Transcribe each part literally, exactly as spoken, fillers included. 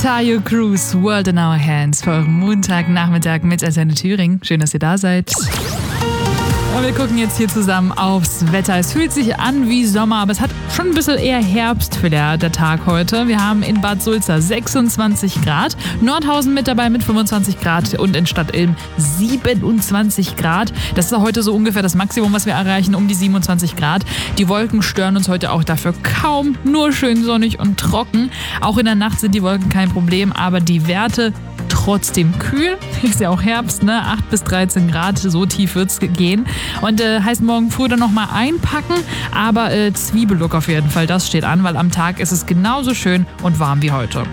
Tayo Cruz, World in Our Hands für euren Montagnachmittag mit Antenne Thüringen. Schön, dass ihr da seid. Und wir gucken jetzt hier zusammen aufs Wetter. Es fühlt sich an wie Sommer, aber es hat schon ein bisschen eher Herbst für der, der Tag heute. Wir haben in Bad Sulza sechsundzwanzig Grad, Nordhausen mit dabei mit fünfundzwanzig Grad und in Stadt Ilm siebenundzwanzig Grad. Das ist heute so ungefähr das Maximum, was wir erreichen, um die siebenundzwanzig Grad. Die Wolken stören uns heute auch dafür kaum, nur schön sonnig und trocken. Auch in der Nacht sind die Wolken kein Problem, aber die Werte trotzdem kühl. Ist ja auch Herbst, ne? acht bis dreizehn Grad, so tief wird's gehen. Und äh, heißt morgen früh dann nochmal einpacken, aber äh, Zwiebellook auf jeden Fall, das steht an, weil am Tag ist es genauso schön und warm wie heute.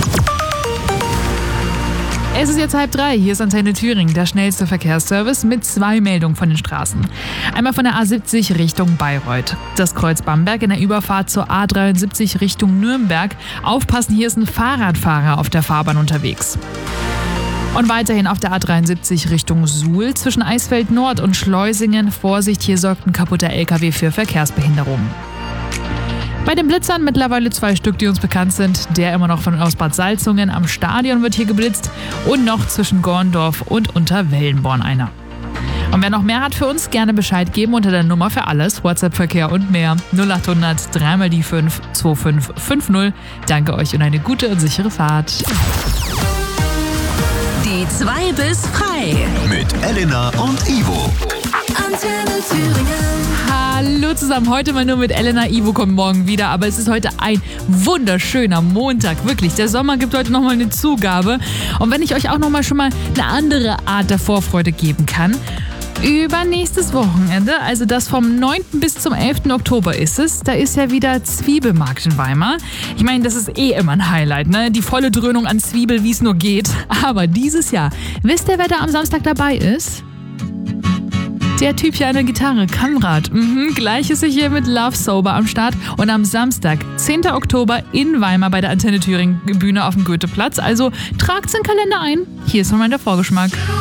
Es ist jetzt halb drei, hier ist Antenne Thüringen, der schnellste Verkehrsservice mit zwei Meldungen von den Straßen. Einmal von der A siebzig Richtung Bayreuth. Das Kreuz Bamberg in der Überfahrt zur A dreiundsiebzig Richtung Nürnberg. Aufpassen, hier ist ein Fahrradfahrer auf der Fahrbahn unterwegs. Und weiterhin auf der A dreiundsiebzig Richtung Suhl zwischen Eisfeld Nord und Schleusingen. Vorsicht, hier sorgt ein kaputter L K W für Verkehrsbehinderung. Bei den Blitzern mittlerweile zwei Stück, die uns bekannt sind. Der immer noch von aus Bad Salzungen am Stadion wird hier geblitzt und noch zwischen Gorndorf und Unterwellenborn einer. Und wer noch mehr hat für uns, gerne Bescheid geben unter der Nummer für alles, WhatsApp-Verkehr und mehr null acht hundert drei mal die fünf zwei fünf fünf null. Danke euch und eine gute und sichere Fahrt. Die zwei bis frei. Mit Elena und Ivo. Antenne Thüringen. Hallo zusammen, heute mal nur mit Elena. Ivo kommt morgen wieder, aber es ist heute ein wunderschöner Montag, wirklich. Der Sommer gibt heute nochmal eine Zugabe. Und wenn ich euch auch nochmal schon mal eine andere Art der Vorfreude geben kann, übernächstes Wochenende, also das vom neunten bis zum elften Oktober ist es, da ist ja wieder Zwiebelmarkt in Weimar. Ich meine, das ist eh immer ein Highlight, ne? Die volle Dröhnung an Zwiebel, wie es nur geht. Aber dieses Jahr, wisst ihr, wer da am Samstag dabei ist? Der Typ hier an der Gitarre, Kamrat. Mhm, gleich ist er hier mit Love Sober am Start. Und am Samstag, zehnten Oktober in Weimar bei der Antenne Thüringen Bühne auf dem Goetheplatz. Also tragt's in den Kalender ein. Hier ist nochmal der Vorgeschmack.